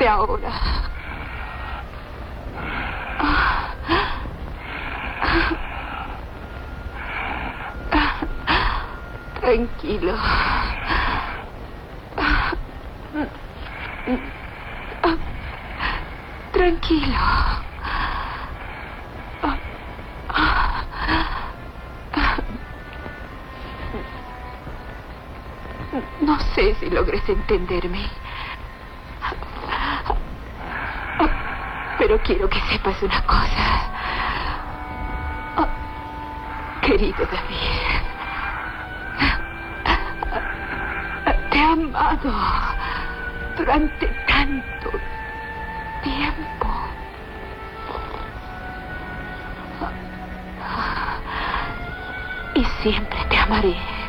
Dime ahora. Tranquilo. Tranquilo. No sé si logres entenderme. Pero quiero que sepas una cosa. Querido David, te he amado durante tanto tiempo. Y siempre te amaré.